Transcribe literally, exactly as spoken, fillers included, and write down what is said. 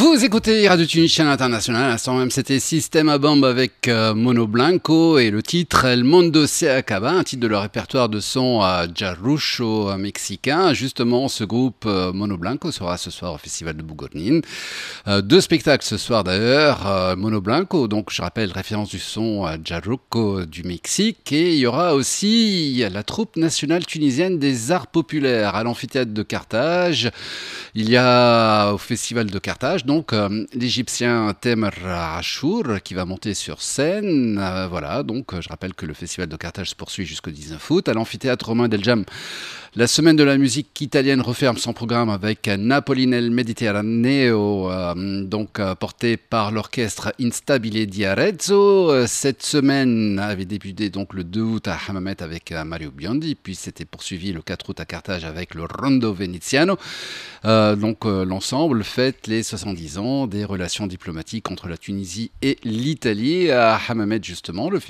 Vous écoutez Radio Tunis, chaîne internationale. À l'instant même, c'était System A Bomb avec euh, Mono Blanco et le titre El Mundo se acaba, un titre de leur répertoire de son à Jarrucho mexicain. Justement, ce groupe euh, Mono Blanco sera ce soir au Festival de Bougournin. Euh, deux spectacles ce soir d'ailleurs. Euh, Mono Blanco, donc je rappelle, référence du son à Jarrucho du Mexique. Et il y aura aussi la troupe nationale tunisienne des arts populaires à l'amphithéâtre de Carthage. Il y a au Festival de Carthage, donc euh, l'Égyptien Temer Achour qui va monter sur scène. Euh, voilà, donc euh, je rappelle que le Festival de Carthage se poursuit jusqu'au dix-neuf août. À l'amphithéâtre Romain del Jam, la semaine de la musique italienne referme son programme avec Napoli nel Mediterraneo, euh, donc euh, porté par l'orchestre Instabile di Arezzo. Euh, cette semaine avait débuté donc le deux août à Hammamet avec euh, Mario Biondi, puis c'était poursuivi le quatre août à Carthage avec le Rondo Veneziano. Euh, donc euh, l'ensemble fête les soixante-dix ans des relations diplomatiques entre la Tunisie et l'Italie à Hammamet justement. Le